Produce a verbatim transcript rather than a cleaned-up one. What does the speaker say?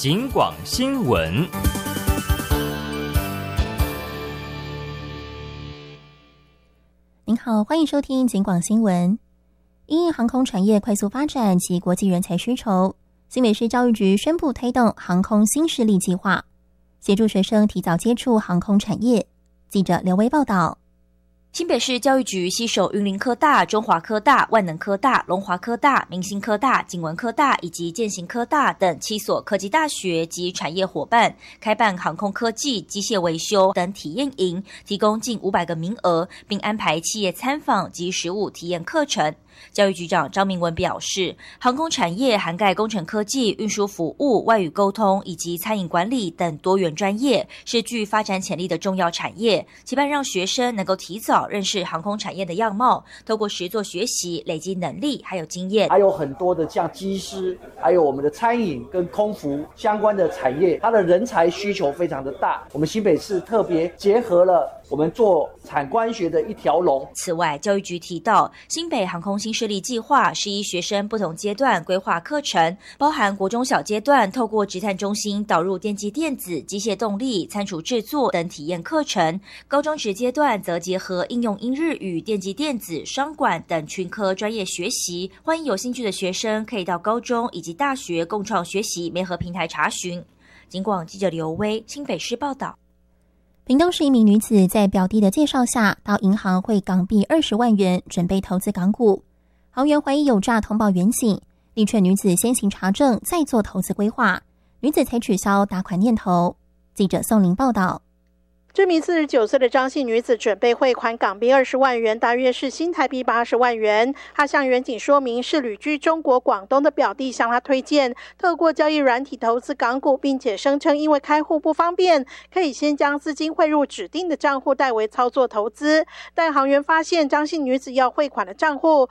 警广新闻。 您好，欢迎收听警广新闻。因应航空产业快速发展及国际人才需求，新北市教育局宣布推动航空新势力计划，协助学生提早接触航空产业。记者刘威报道。 新北市教育局携手云林科大、中华科大、万能科大、龙华科大、明星科大、景文科大以及建行科大等七所科技大学及产业伙伴，开办航空科技、机械维修等体验营，提供近五百个名额，并安排企业参访及实务体验课程。教育局长张明文表示，航空产业涵盖工程科技、运输服务、外语沟通以及餐饮管理等多元专业，是具发展潜力的重要产业。期盼让学生能够提早认识航空产业的样貌，透过实作学习，累积能力还有经验。 还有很多的像机师，还有我们的餐饮跟空服相关的产业，它的人才需求非常的大。我们新北市特别结合了我们做产官学的一条龙。 此外，教育局提到，新北航空新势力计划是依学生不同阶段规划课程，包含国中小阶段透过职探中心导入电机电子、机械动力、餐厨制作等体验课程；高中职阶段则结合应用英日语、电机电子、商管等群科专业学习。欢迎有兴趣的学生可以到高中以及大学共创学习媒合平台查询。警广记者刘威，新北市报道。 屏东市一名女子在表弟的介绍下，到银行汇港币二十万元，准备投资港股。行员怀疑有诈，通报员警，力劝女子先行查证，再做投资规划。女子才取消打款念头。记者宋玲报道。 这名四十九岁的张姓女子准备汇款港币二十万元，大约是新台币八十万元。她向员警说明是旅居中国广东的表弟向她推荐，透过交易软体投资港股，并且声称因为开户不方便，可以先将资金汇入指定的账户代为操作投资。但行员发现张姓女子要汇款的账户